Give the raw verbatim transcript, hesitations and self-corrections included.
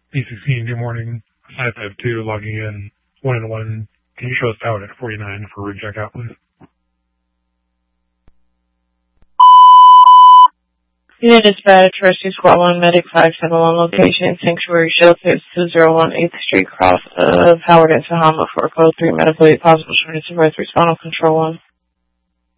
B sixteen, good morning. five five two, logging in. one and one. Can you show us out at forty-nine for rig checkout, please? Unit Dispatch, Rescue Squad one, Medic five seven one, location, Sanctuary Shelters, two oh one eighth Street, cross of Howard and Sahama for code three, medical aid, possible shortness of breath, respond on control one.